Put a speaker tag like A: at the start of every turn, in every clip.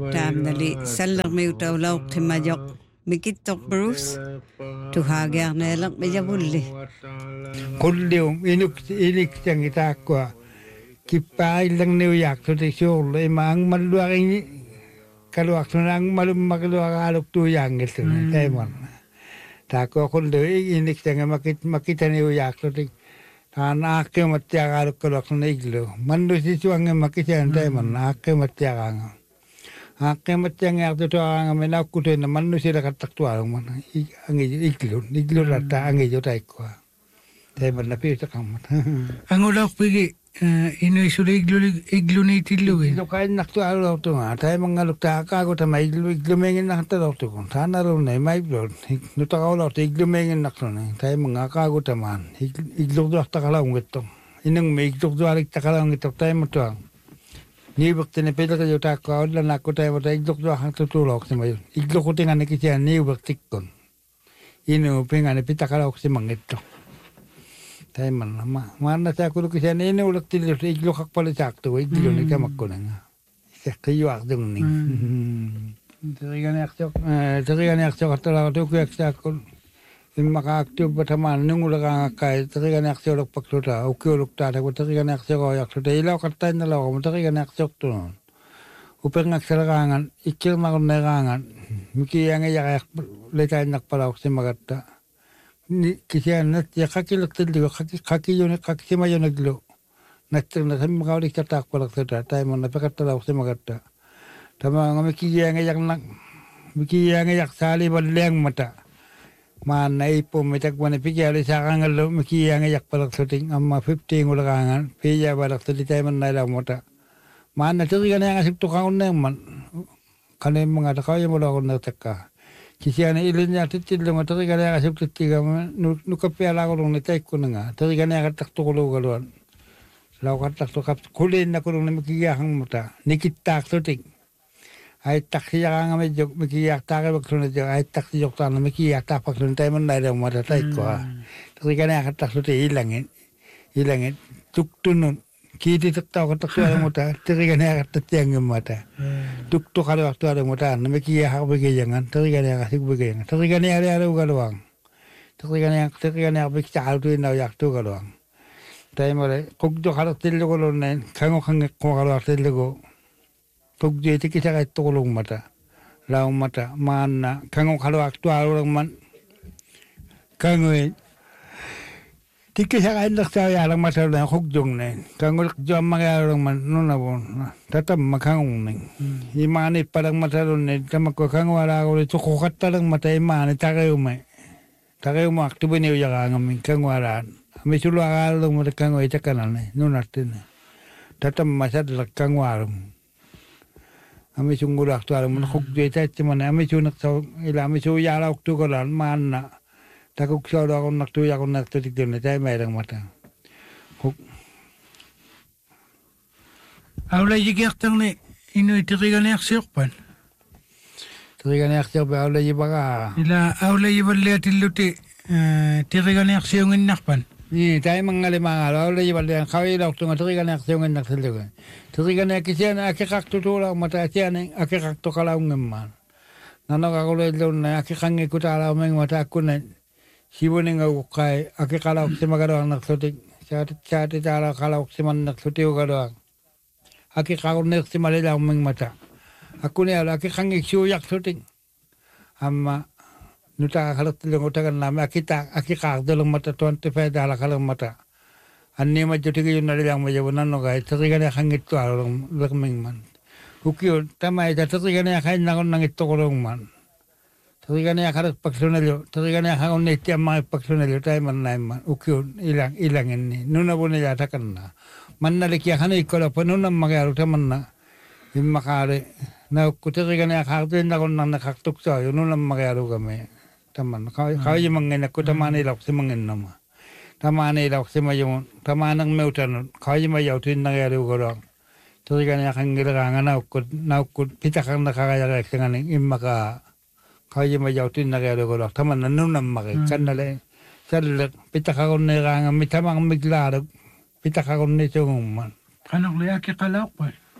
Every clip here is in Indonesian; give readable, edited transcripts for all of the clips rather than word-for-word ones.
A: taamnali sallermiutaulau qimajoq mikittoq Bruce tuhaagiarneelaq mijavulli
B: kullium iniktangi taakkua kippaillang niuyaaqtuti suurlu imaang malluaringi kaluaqtunang malummakiluaqaaluk tuuyaangiltuni taimon taakkua kullu iniktanga makitaniuyaaqtuti taan aakkiumattiaqaaluk kaluaqtuna iglu manlusisuangi makitaan taimon aakkiumattiaqaanga aakkiumattiangiartutuaqaanga minaukkutuina mannusilaqattaqtualungman angi iglurata angi jutaikkua taimon napiutaqammat
C: angulaqpigi inuisuli igluniitillugi
B: luqainnartualuortunga taimangaluktaaqaagutama iglumenginnartalortukun taanarunna imaiblun nutaqaulortu iglumenginnartuni taimangaqaagutamaan iglurduartaqalaungitto inungmi iglurdualiktaqalaungitto taimatuang niubertini pileriutaaqquaullanaakku taimata iglurduartutuulooqsimayu igluqutingani kisian niubertikkun inu pingani pitaqalauqsimangitto taiman mana sa kulukisian ini ulaktilus iglukaqpalisaaqtugu igluni kamakkunanga seqqiuaqtungni teriganiaqsoqattalaqatukuyaksaakkul immaqaaktuuppatamaan nungulaqaangakkai teriganiaqsiolukpaktuta ukkiuluktaataku teriganiaqsiqoojaqtuta ilauqattainnaloqamu teriganiaqsiortunun upengaksalaqaangan ikkirmaqunneqaangan mikiangayaqaq letainnarpalauqsimagatta kisian ya kakilaktillu kakimayunaglu nattirna sammiqauliktataaqpalaqtuta taimonna peqattalauqsimagatta tamaanga mikiangayaq saalivalliangmata maanna ippummitakmani pikialisaqangallu mikiangayaqpalaqtuting amma 15 ulaqaangan piijavalaqtuli taimannailaumata maanna teriganiangasiptuqaunneerman qaneemmangata qaujamulaaqunnertakka kisiana ilinyartitillunga teriganiaqasuptittigama nukappialaqulungni taikkunanga teriganiaqattaqtuquluugaluan lauqattaqtuqap kuliinnakulungni mikigiaqangmuta nikittaaqtutik aittaqsiyaqaangamijjuk mikigiaqtaaqivaktunijju aittaqsijortaarna mikigiaqtaaqpakluni taimannailaumata taikkua teriganiaqattaqtuti ilangit tuktunun kiititiqtauqattaqtualumuta teriganiaqattattiangimmata tuktuqaluartualumuta namikigiaqarpigiyangan teriganiaqasikpigiyangan teriganialialuugaluang teriganiaqpiktaqalutuinnaujaqtuugaluang taimale quktuqalertillugulunnain kanguqangiqquqaluartillugu quktuitikisaqaittuqulummata laummata maanna kanguqaluartualulangman kangui tikisaqainnartauyalang masalan hukjungne kangul jammagalang man nunabon tatam makangungni imani padang masalunne tamakko kangwala ko tuqoqattalang mata imani tageuma aktubini uyagangami kangwala misuluagalung mata kangoi takanane nunatine tatam masadlak kangwalum ami sunggulah aktualum hukjeta timane ami sunak sau ila ami suyala uktugolan manna takuk saudo akon naktutikdunne taimairang mata
C: aulajigiartarni inui teriganiarsiorpan
B: teriganiarsiorpa aulajipaqa
C: ila aulajivalliatilluti teriganiarsiunginnarpan
B: ni taimangalimaangalo aulajivallian qawilaortunga teriganiarsiunginnartilluga teriganiakisiana akiqartutuulaumata asiane akiqartuqalaungemmaan nanoqaquluillunna akiqanngikutaalaumengmata akkunen sibuninga ukai akiqalauqsimagaluarnersutik saati taalaqalauqsimannерсутиугалуар akiqaqunnersimalilaumengmata akkunialu akiqanngiksuuyaqsutik amma nutaqaqalertillungutagannaami akiqaartulungmata 25 taalaqalermata anniimatjutigiyunnalilaangmajavu teriganiaqanngittualulermingman ukiun tamaita teriganiaqainnaqonnangittoqulungman teriganiaqalerpaksunallu teriganiaqagunnittiammaqippaksunallu taimannaimman ukiun ilanginni nunavunila takanna mannalikiaqaniikkolappa nunammaqialu tamanna immaqaali naukku teriganiaqaartuinnaqonnarnaqartuksaayu nunammaqialugame tamanna qaujimangennakku tamaaniilauqsimanginnama tamaaniilauqsimajumun tamaanarmiutanut qaujimajautuinnaqialuugaluaq teriganiaqangileqaanga naukkut pitaqarnaqaqajaqaaqsangani immaqaa qaujimajautuinnaqialuugaluaq tamanna nunammaqi kannale salleq pitaqaqunniqaanga mitamaqmiglaaluk pitaqaqunnisungumman
C: qanoqliaki qalauqpa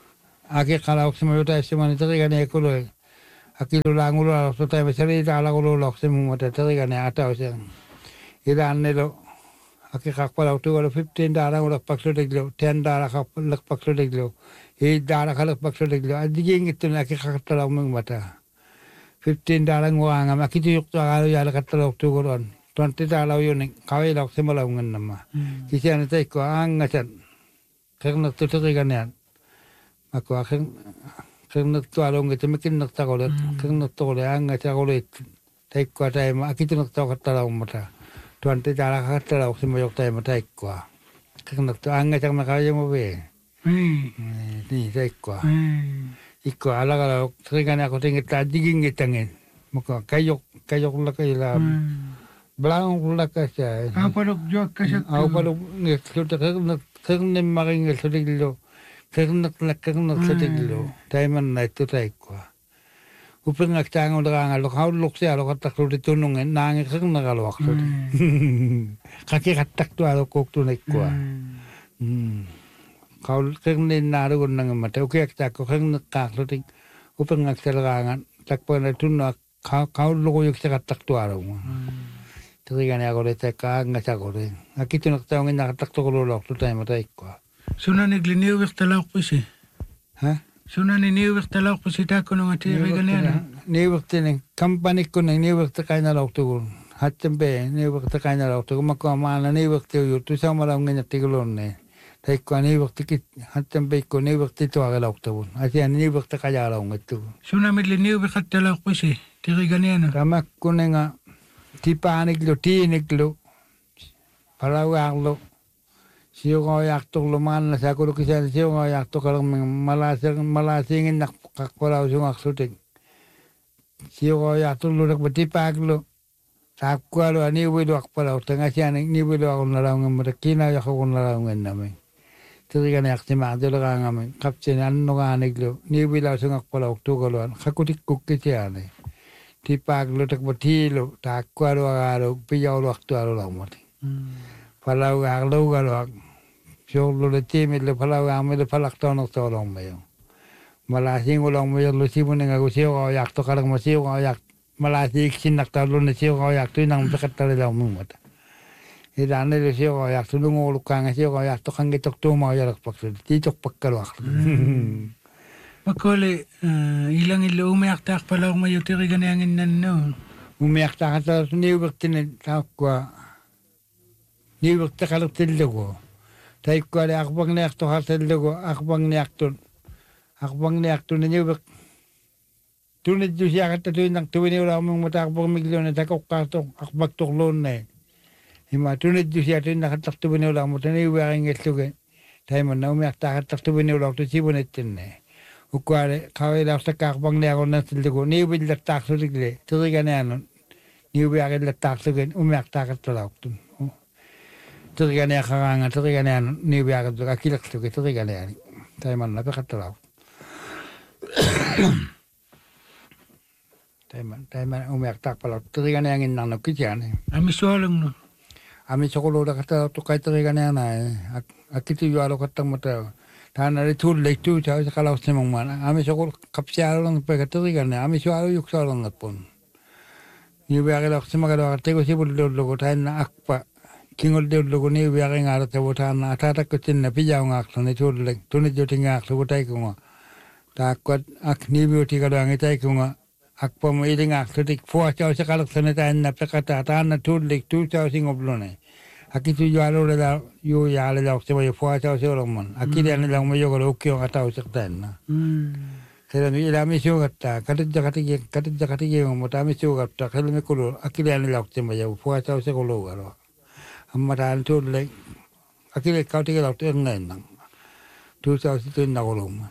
B: Aki kalau semua itu semua itu kan ekolo. Aki lulang ulang so tayo sari ala ulang semua itu kan ata usia. Ila anelo aki kakpala tu kalau $15 ulang pakso deglo, $10 kakpala pakso deglo, $8 kalau pakso deglo. Adiging itu aki kakpala umeng mata. $15 ngurang aki tu yuk tu kalau ya kakpala tu koron. $20 yun kawai lok semua ungan nama. Kisian itu ko angasan. Karena tu kan ya. Aku akan tu along itu mungkin nak tahu le, karena tu le angga tahu le, tak kuat saya aku tu nak tahu kata lah mata, tuan tu cara kata lah semua yok saya mata kuat, karena tu angga cakap macam apa be, ni tak kuat, ikut ala kalau seringan aku tinggal tadi gini tangan, muka kayok lah kaya belang lah kaya,
C: Apa dok jual kasih?
B: apa lu ni sudah karena maring sudah dulu. Karena sedikit taiman na itu taikwa. Upeng akcang orang alok kau lok siya alok katak lu ditunungin nangi karena kalau waktu kaki katak tu alok kok tu naikwa. Kau karena naru nang mata uki akcang kau karena kak lu ting upeng akcang orang tak pernah tunuk kau lok yuk siya katak tu alok. Tapi kan aku letak nggak cakap Aki tu nak tahu nak katak tu kalau lok tu taiman taikwa.
C: Sunan igliniu bertalak pisi.
B: Hah?
C: Sunan ini bertalak pisi tak kono ngati regaliana.
B: Ni waktu ni company ko ni waktu kaya na lauk tu. Hatem be ni waktu kaya na lauk tu. Mako mana ni waktu yu tu sama lang nganya tigulon ni. Tai ko ni waktu kit hatem be ko ni waktu tu aga lauk tu. Asia ni waktu kaya lauk tu.
C: Sunan igliniu bertalak pisi. Tirigaliana.
B: Kama ko nga tipanik lo tinik lo. Palawang lo. Siyo ko yakto luman na sa kulo kisan siyo ko yakto kalau malasingin nak kakpalaw siyong aksutik. Siyo ko yakto lunak batipag lo. Takwa lo ani wilo akpalaw tanga siya ni wilo ako nalawangan mo kina ako nalawangan namin. Tiri ka na yakti makdo lang ngamin. Kapsin ano nga aniglo ni wilo siyong akpalaw tukaloan kakutik kuki siya ni. Tipag lo tak batilo takwa lo agaro piyaw lo akto alo lang mo. Palaw aglo galo Solo le teme le palau ame le palak tono tolong mayo. Malasing ulang mayo lu simu nenga gusio ko yak to kalang masio ko yak malasing sinak talu ne sio ko yak tu nang bekat tali lau mumata. Idane le sio ko yak tu lungo lukang sio ko yak to kang gitok tu mau yak paksu titok pakkal wak.
C: Makole ilang ilo umiak tak palau mayo tirigan angin nan no.
B: Umiak tak ta ni bertine takwa. Ni bertakalak tilugo. Taikko ada akbang ni akto hasil logo akbang ni akto ni nyubek tunit ju siya kata tu nang tu ni ulah mong mata akbang miglon na takok kato akbag toklon na hima tunit ju siya tu nang katak tu ni ulah mata ni uang ngesuge tay man na umiak tak katak tu ni ulah tu sibon etin na ukware kawai lau sa kakbang ni ako na sildugo ni ubil latak suligle turigan na anon ni ubiak latak suligle umiak tak kato lau tu Turigan ya karanga, turigan ya ni biar tu kakilak tu turigan ya. Tapi mana nak kata Tapi mana umiak tak palau turigan yang ingin nak kian.
C: Ami soalung no.
B: Ami sokolo dah kata tu kai turigan ya na. Akitu jual kata mata. Tanah itu lek tu jauh kalau semang mana. Ami sokolo kapsial orang pergi turigan ya. Ami soal yuk soal orang pun. Ni biar kalau semang kalau kata ko sibuk dulu tanah akpa. Kingol de logo ni wiaring ara te wotana atata ko tinna pijaw ngak ne chudle tuni joti ngak so wotai ko ta ko ak ni bioti ka dang itai ko ak po mo iling ak tik fo cha sa kalak sene ta na pekata ta na chudle tu cha sing oblone akitu yo alo la yo ya le la se mo fo cha so romon akile ne la mo yo ko kyo ata o sekten na kaya ni ila mi syo gata kadit jakati mo ta mi syo gata kala me ko akile ne la se mo yo fo cha so ko lo garo Amaran tu le, akhirnya kau tiga laut yang lain nang, tu saya situ nak ulung.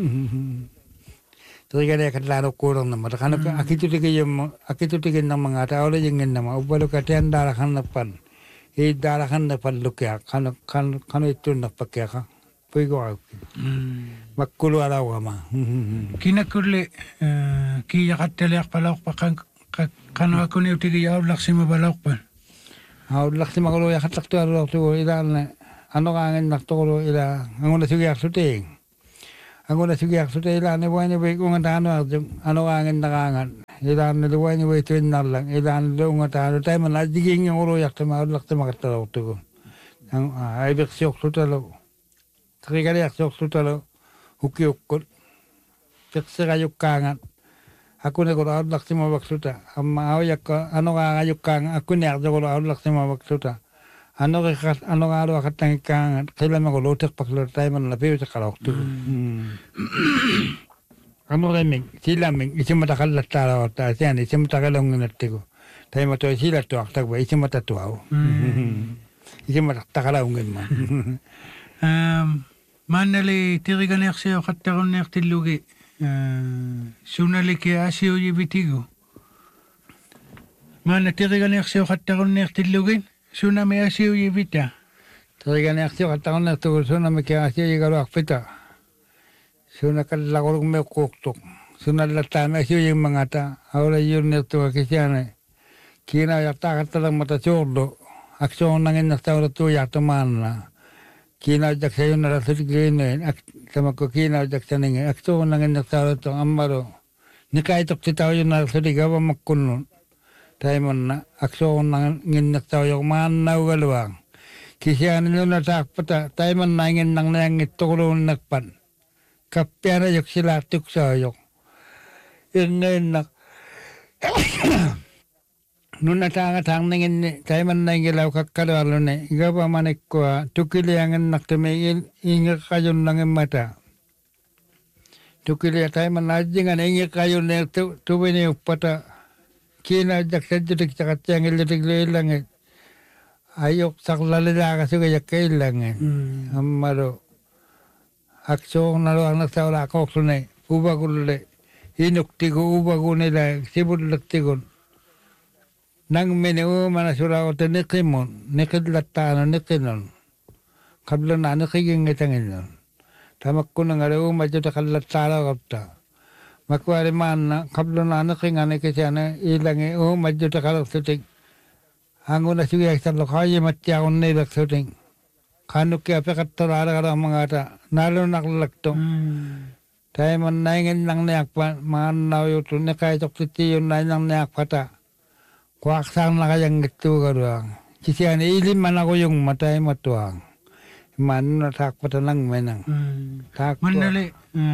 B: Tapi kalau kata lalu kurang nama, karena akhirnya tiga nama mengata oleh jangan nama, upaya katian darah kan depan, darah kan depan lukia, kan itu nak pakai kan, pergi aku, makulu ada awama.
C: Kina kurle, kia kata lek palak pakan, kan aku ni tiga jauh laksima balak pan.
B: Laki makalo ya katak tu alo tu ila ano kangen nak tu ila angon na sige aksuting. Ang una sige ako sa ilan ni buwan ni buwan kung ano angin nakangan. Ilan ni buwan ni buwan tuwin na lang. Ilan ni buwan tayo tayo man adiging yung uruyak sa mga ulak sa mga talaw to. Ang ibig siyok sa talaw. Sakikaliyak siyok sa talaw. Huki-hukot. Piksa kayok kangan. Ako na ko ulak sa mga baksuta. Ang maawayak ko ano kayok kangan. Ako na ko ulak sa mga baksuta. Ano nga alo akat ng kangan. Kailan mo ko lutak paklor tayo man lapiw sa kalawak to. Ano rin sila isi matakalat talaw tayo siyan isi matakalong nginatiko tayo matoy sila tuwak tagwa isi matatuaw isi matakalong man
C: manali tirigan siyo kattaron nek tilugi sunali ki asiyo yibitigo mana tirigan siyo kattaron nek tilugi suna me asiyo yibita
B: tirigan siyo kattaron nek tilugi suna me ki asiyo yigaro akpita suna kalakor me koktok suna latana siyo yung mga ta ahora yun nito kisiyane kina yata katalang mata sordo aksyon nangin naktaw to yata mana kina jak sayo na rasul green sama ko kina jak saning aksyon nangin naktaw to amaro nikay tok titaw yun na rasul gawa makkunno tayo na aksyon nangin naktaw yung mana ugalwang kisiyane yun na takpata tayo man nangin nang nangit tukulong nakpan kapyana yok sila tuksa yok. Yun na. Nung natangatang nangin tayo man nangilaw kakkalwalo na. Ikaw pa manik ko tukiliangan naktamay inga kayo nangin mata. Tukilia tayo man najingan inga kayo na tuwi na yung pata. Kina jak sa judik sa katyang ilitig lang. Ayok saklalila kasi kaya kailangan. Amaro. Aksyon na lang nagsawala ako sunay. Ubagulay. Inuktigo ubagulay sibudlaktigon. Nang menu manasura ko tinikimon. Nikidlatano nikinon. Kabla na nikiging itangin nun. Tamak ko na nga rin umadyo ta kalatala kapta. Makwari man na kabla na nikingan ikisya ilangi umadyo ta kalaksuting. Hango na sige sa lokaya matyakon nilaksuting. Kanuk kaya pekatarara ka mga ta nalo nakalagto tayo man naingin lang niyakpa manaw yuto na kaya toktiti yun na nang niyakpata kuwaksang na kayang gitu ka doang kisiyan ilim man ako yung matay matuang man natakpata lang menang
C: manali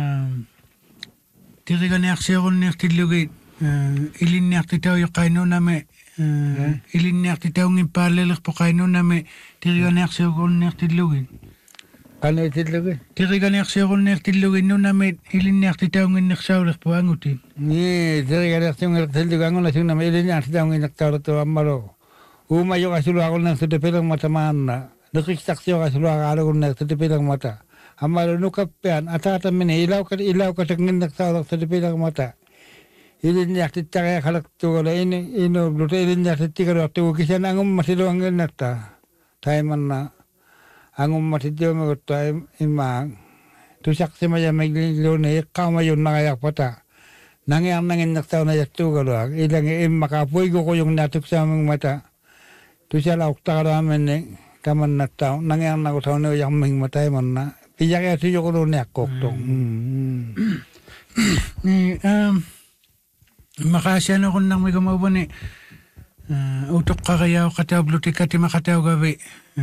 C: tirigan niyak siya kung niyak tilugit ilin niyak titaw yung kaino na may ilin niyak titaw ng ipalilak po kaino na may tirigan niyak siya kung niyak tilugin.
B: Ano itilugin?
C: Tirigan niyak siya kung niyak tilugin no na may ilin niyak titaw ng niyak sawlak po angutin.
B: Ni tirigan niyak siya kung niyak tilugin ang ulasyon na may ilin niyak titaw ng niyak sawlak to amaro. Umayo kasulu ako ng sutipilang matamaan na. Nakiksak siya kasulu ako ng sutipilang mata. Amaro nukapian at atamin ilaw ka sa niyak sawlak sutipilang mata. Ilin niyak titaka kalak to wala ino blute ilin niyak titika to kisan angum masilo ang nata tayo man na angum masilo mo tayo imang tusak si maya maglilo na ikaw mayon na kayak pata nangyang nangin naktaw na yak to galwag ilang makapoy ko yung natuk sa aming mata tusya lauk takaramen ni taman nataw nangyang nakutaw na yak ming matay man na piyak ya siyo ko doon niyak koktong
C: makasya na kung nang may gumawa ni utok ka kaya kataw bluti kati makataw gabi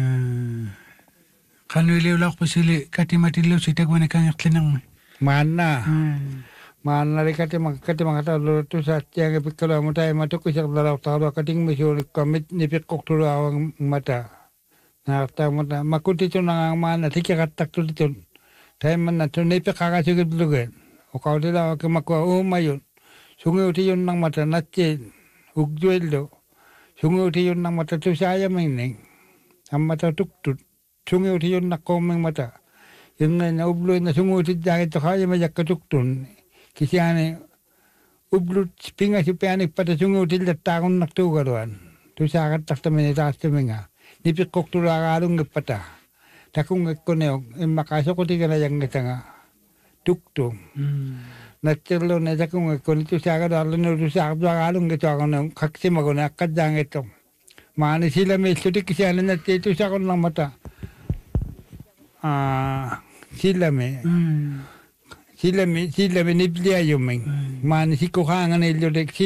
C: kanuiliw lang po sili kati matiliw si tagwa na kang yaklinang
B: mana mana rin kati makataw luto sa tiyang ipikalo mo tayo matukoy sa dalaw talo kating misyon kamit nipikok tulo ang mata nakataw mata makuti ito na ang mana tikikatak tulo ito tayo man na ito nipikakasugid lugan o kao nila makuha umayon sunguti yun ng mata natsin, ugduelo. Sunguti yun ng mata to saya mining. Ang mata tuktut. Sunguti yun na komeng mata. Yung na ublo na sunguti dahil to kaya mayak katuktun. Kasi ublo pinga si pianik pata sunguti latakon naktugaruan. To sa katak tamin itaas taminga. Nipikok tulakarong ngipata. Takong ngikoneok. Makasok ko tiga na yung nga. Tuktung. Natchelo na sa kung ito siya ka dalo na ito siya kalong ito ako na kaksim ako na akadang ito. Maani sila may sudik siya na ito siya ako ng mata. Sila may. Sillä me niplia jumeng. Maani sikko haangan iljo